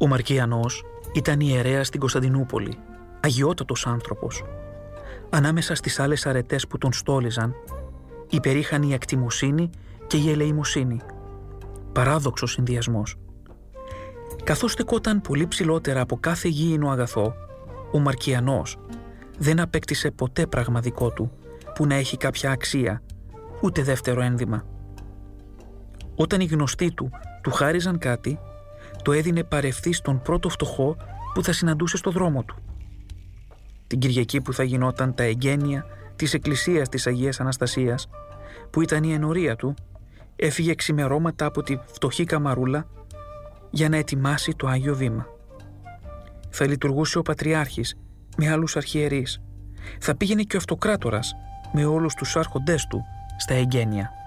Ο Μαρκιανός ήταν ιερέας στην Κωνσταντινούπολη, αγιότατος άνθρωπος. Ανάμεσα στις άλλες αρετές που τον στόλιζαν, υπερήχαν η ακτιμοσύνη και η ελεημοσύνη. Παράδοξος συνδυασμός. Καθώς στεκόταν πολύ ψηλότερα από κάθε γήινο αγαθό, ο Μαρκιανός δεν απέκτησε ποτέ πράγμα δικό του που να έχει κάποια αξία, ούτε δεύτερο ένδυμα. Όταν οι γνωστοί του χάριζαν κάτι, το έδινε παρευθύ στον πρώτο φτωχό που θα συναντούσε στο δρόμο του. Την Κυριακή που θα γινόταν τα εγγένεια της Εκκλησίας της Αγίας Αναστασίας, που ήταν η ενορία του, έφυγε ξημερώματα από τη φτωχή καμαρούλα για να ετοιμάσει το Άγιο Βήμα. Θα λειτουργούσε ο Πατριάρχης με άλλους αρχιερείς. Θα πήγαινε και ο Αυτοκράτορας με όλους τους άρχοντές του στα εγγένεια.